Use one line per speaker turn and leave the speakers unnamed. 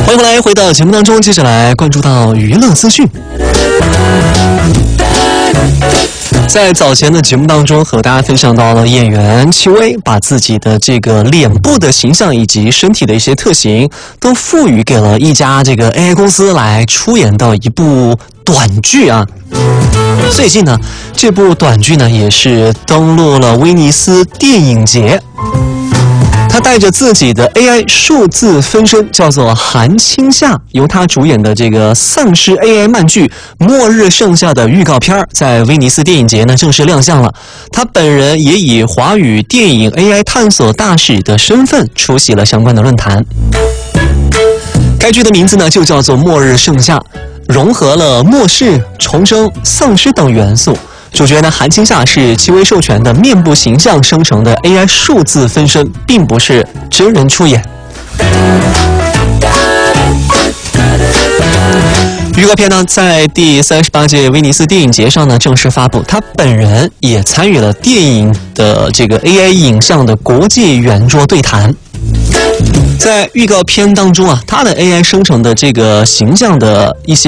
欢迎回到节目当中，接下来关注到娱乐资讯。在早前的节目当中，和大家分享到了演员戚薇把自己的这个脸部的形象以及身体的一些特型，都赋予给了一家这个 AI 公司来出演的一部短剧啊。最近呢，这部短剧呢也是登陆了威尼斯电影节。他带着自己的 AI 数字分身，叫做韩青夏，由他主演的这个丧尸 AI 漫剧《末日盛夏》的预告片在威尼斯电影节呢正式亮相了。他本人也以华语电影 AI 探索大使的身份出席了相关的论坛。该剧的名字呢就叫做《末日盛夏》，融合了末世、重生、丧尸等元素。主角呢，韩青夏是戚薇授权的面部形象生成的 AI 数字分身，并不是真人出演。预告片呢，在第38届威尼斯电影节上呢正式发布，他本人也参与了电影的这个 AI 影像的国际圆桌对谈。在预告片当中啊，他的 AI 生成的这个形象的一些